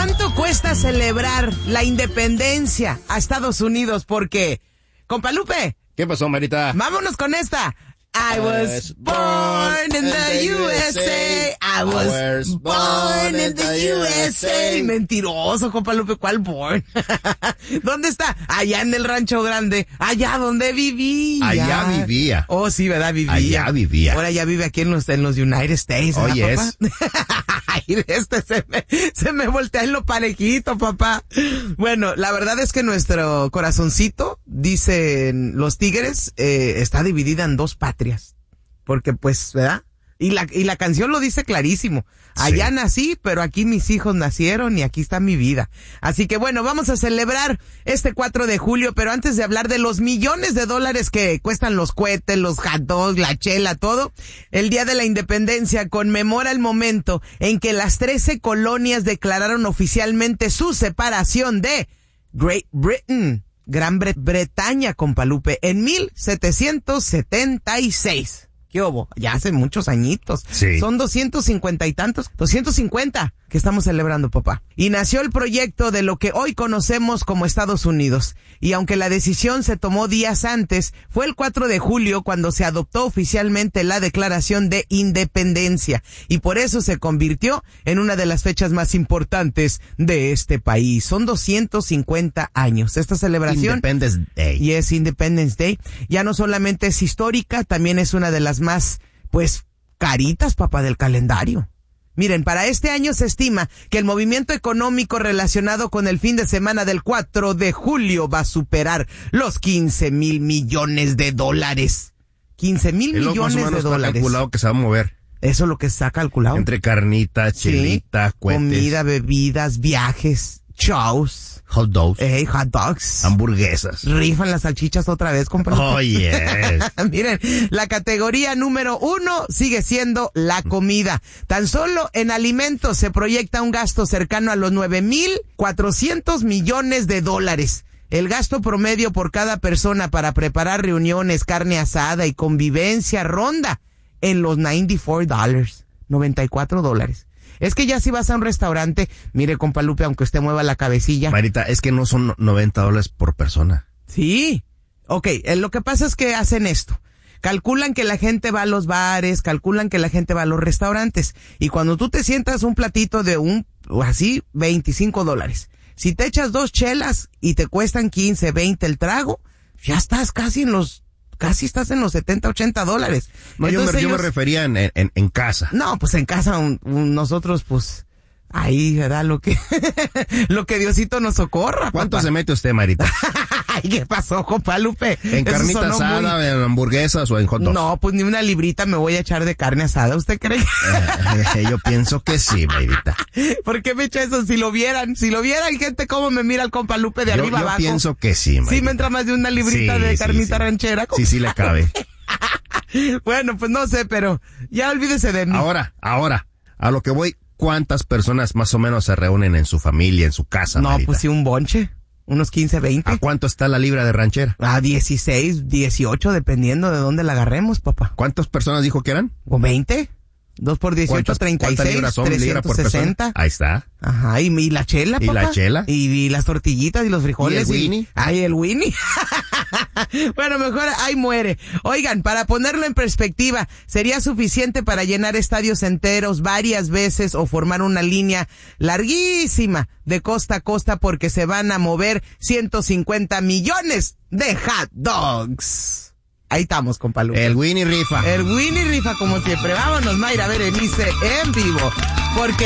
¿Cuánto cuesta celebrar la independencia a Estados Unidos? Porque, compa Lupe. ¿Qué pasó, Marita? Vámonos con esta. I was born in the USA. I was born in the USA. Mentiroso, compa Lupe, ¿cuál born? ¿Dónde está? Allá en el Rancho Grande. Allá donde vivía. Allá vivía. Oh, sí, ¿verdad? Vivía. Allá vivía. Ahora ya vive aquí en los United States. Oh, yes. Ay, se me voltea en lo parejito, papá. Bueno, la verdad es que nuestro corazoncito, dicen los tigres, está dividida en dos patrias. Porque pues, ¿verdad? Y la canción lo dice clarísimo. Allá sí nací, pero aquí mis hijos nacieron y aquí está mi vida. Así que bueno, vamos a celebrar este 4 de julio, pero antes de hablar de los millones de dólares que cuestan los cohetes, los hot dogs, la chela, todo, el Día de la Independencia conmemora el momento en que las 13 colonias declararon oficialmente su separación de Great Britain, Gran Bretaña, compa Lupe, en 1776. ¿Qué hubo? Ya hace muchos añitos. Sí. Son 250 y tantos, 250 que estamos celebrando, papá. Y nació el proyecto de lo que hoy conocemos como Estados Unidos. Y aunque la decisión se tomó días antes, fue el 4 de julio cuando se adoptó oficialmente la Declaración de Independencia. Y por eso se convirtió en una de las fechas más importantes de este país. Son 250 años. Esta celebración. Independence Day. Y es Independence Day. Ya no solamente es histórica, también es una de las más, pues, caritas, papá, del calendario. Miren, para este año se estima que el movimiento económico relacionado con el fin de semana del 4 de julio va a superar los 15,000 millones de dólares. 15,000 millones de dólares. Está calculado que se va a mover. Eso es lo que se ha calculado. Entre carnita, chelita, sí, cohetes. Comida, bebidas, viajes, shows. Hot dogs. Hot dogs. Hamburguesas. Rifan las salchichas otra vez, compadre. Oh, yes. Miren, la categoría número 1 sigue siendo la comida. Tan solo en alimentos se proyecta un gasto cercano a los 9,400 millones de dólares. El gasto promedio por cada persona para preparar reuniones, carne asada y convivencia ronda en los $94. Es que ya si vas a un restaurante, mire, compa Lupe, aunque usted mueva la cabecilla. Marita, es que no son $90 por persona. Sí. Ok, lo que pasa es que hacen esto. Calculan que la gente va a los bares, calculan que la gente va a los restaurantes. Y cuando tú te sientas un platito de así, $25. Si te echas 2 chelas y te cuestan 15, 20 el trago, ya estás casi estás en los $70, $80. No, entonces yo me refería en casa. No, pues en casa nosotros, pues, ahí, ¿verdad? Lo que Diosito nos socorra. ¿Cuánto papá se mete usted, Marita? Ay, ¿qué pasó, compa Lupe? ¿En carnita asada, en hamburguesas o en hot dogs? No, pues ni una librita me voy a echar de carne asada, ¿usted cree? Yo pienso que sí, Marita. ¿Por qué me echa eso? Si lo vieran, gente, cómo me mira el compa Lupe de arriba abajo. Yo pienso que sí, Marita. Sí me entra más de una librita de carnita ranchera. Sí le cabe. Bueno, pues no sé, pero ya olvídese de mí. Ahora, a lo que voy, ¿cuántas personas más o menos se reúnen en su familia, en su casa, No, Marita? pues sí, un bonche. Unos 15, 20. ¿A cuánto está la libra de ranchera? 16, 18, dependiendo de dónde la agarremos, papá. ¿Cuántas personas dijo que eran? ¿O 20? 2 por 18, 36, ¿cuántas libras son? 360. Ahí está. Ajá, y la chela, papá. ¿Y la chela? Y las tortillitas y los frijoles. ¿Y el Winnie? Ay, el Winnie. Bueno, mejor ahí muere. Oigan, para ponerlo en perspectiva, ¿sería suficiente para llenar estadios enteros varias veces o formar una línea larguísima de costa a costa porque se van a mover 150 millones de hot dogs? Ahí estamos, compa Lupe. El Winnie rifa. El Winnie rifa como siempre. Vámonos, Mayra, a ver Elise en vivo. Porque